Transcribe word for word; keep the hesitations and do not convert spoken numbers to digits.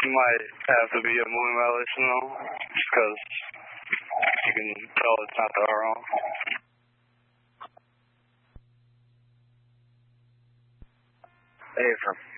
might have to be a moving violation though, just because you can tell it's not the R O. Hey, from